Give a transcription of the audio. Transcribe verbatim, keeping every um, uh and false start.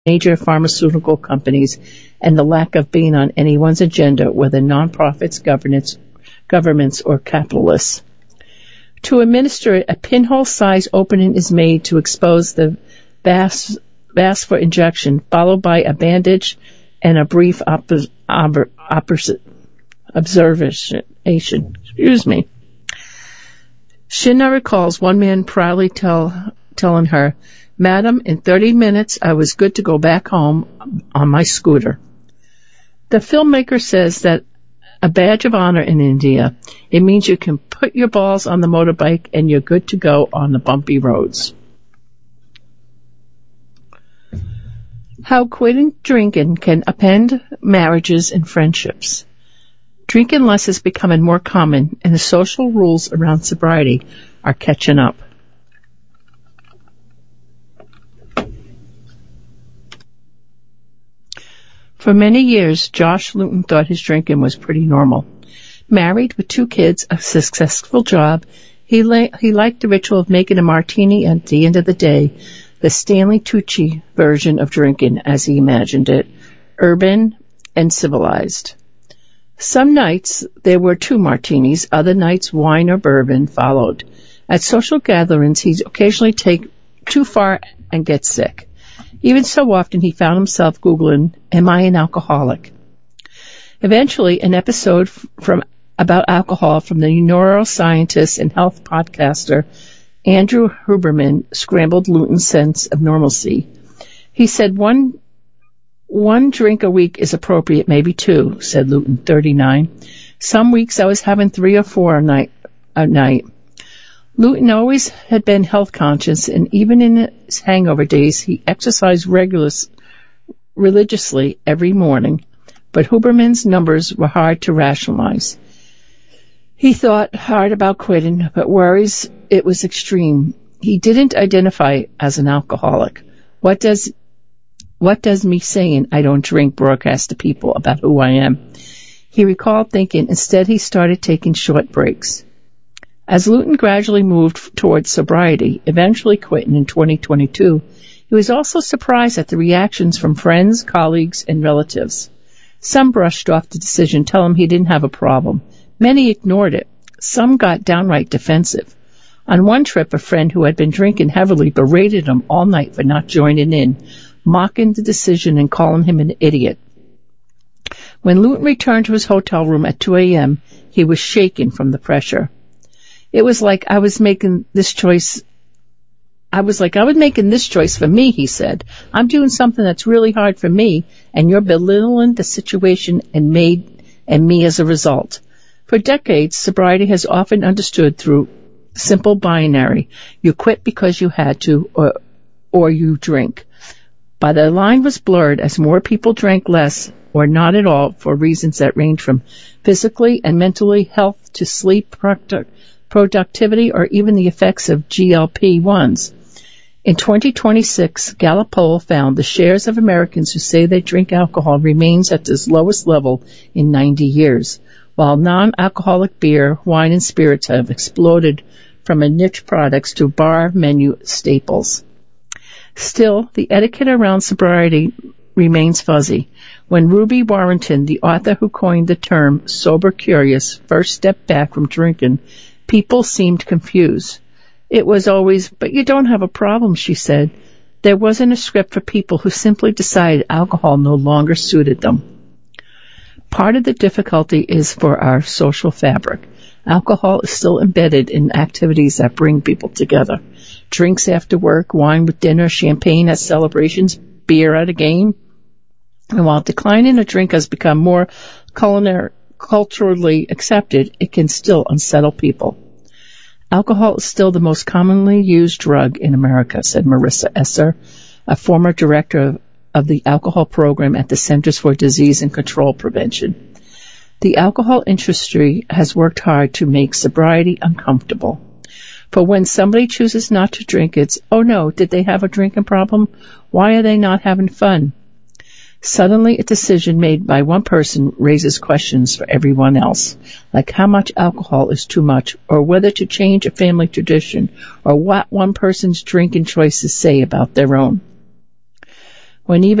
major pharmaceutical companies and the lack of being on anyone's agenda, whether nonprofits, governments, governments, or capitalists. To administer it, a pinhole-sized opening is made to expose the vas, vas for injection, followed by a bandage and a brief op- ob- opposite observation. Excuse me. Shinna recalls one man proudly tell, telling her, "Madam, in thirty minutes I was good to go back home on my scooter." The filmmaker says that a badge of honor in India, it means you can put your balls on the motorbike and you're good to go on the bumpy roads. How quitting drinking can upend marriages and friendships. Drinking less is becoming more common, and the social rules around sobriety are catching up. For many years, Josh Luton thought his drinking was pretty normal. Married with two kids, a successful job, he, la- he liked the ritual of making a martini at the end of the day, the Stanley Tucci version of drinking, as he imagined it, urban and civilized. Some nights there were two martinis, other nights wine or bourbon followed. At social gatherings, he'd occasionally take too far and get sick. Even so often, he found himself Googling, "Am I an alcoholic?" Eventually, an episode from about alcohol from the neuroscientist and health podcaster Andrew Huberman scrambled Luton's sense of normalcy. He said, one one drink a week is appropriate, maybe two, said Luton, thirty-nine. Some weeks I was having three or four a night. A night. Luton always had been health conscious, and even in his hangover days, he exercised regularly, religiously every morning. But Huberman's numbers were hard to rationalize. He thought hard about quitting, but worries it was extreme. He didn't identify as an alcoholic. What does what does me saying I don't drink broadcast to people about who I am? He recalled thinking. Instead, he started taking short breaks. As Luton gradually moved towards sobriety, eventually quitting in twenty twenty-two, he was also surprised at the reactions from friends, colleagues, and relatives. Some brushed off the decision, telling him he didn't have a problem. Many ignored it. Some got downright defensive. On one trip, a friend who had been drinking heavily berated him all night for not joining in, mocking the decision and calling him an idiot. When Luton returned to his hotel room at two a.m., he was shaking from the pressure. It was like I was making this choice. I was like, I was making this choice for me, he said. I'm doing something that's really hard for me, and you're belittling the situation and made and me as a result. For decades, sobriety has often understood through simple binary. You quit because you had to, or, or you drink. But the line was blurred as more people drank less or not at all for reasons that range from physically and mentally health to sleep, productivity, or even the effects of G L P ones. In twenty twenty-six, Gallup poll found the shares of Americans who say they drink alcohol remains at its lowest level in ninety years, while non-alcoholic beer, wine, and spirits have exploded from a niche products to bar menu staples. Still, the etiquette around sobriety remains fuzzy. When Ruby Warrington, the author who coined the term sober curious, first stepped back from drinking, people seemed confused. It was always, but you don't have a problem, she said. There wasn't a script for people who simply decided alcohol no longer suited them. Part of the difficulty is for our social fabric. Alcohol is still embedded in activities that bring people together. Drinks after work, wine with dinner, champagne at celebrations, beer at a game. And while declining a drink has become more culinary, culturally accepted, it can still unsettle people. Alcohol is still the most commonly used drug in America, said Marissa Esser, a former director of, of the alcohol program at the Centers for Disease and Control Prevention. The alcohol industry has worked hard to make sobriety uncomfortable. For when somebody chooses not to drink, it's, oh no, did they have a drinking problem? Why are they not having fun? Suddenly, a decision made by one person raises questions for everyone else, like how much alcohol is too much, or whether to change a family tradition, or what one person's drinking choices say about their own. When even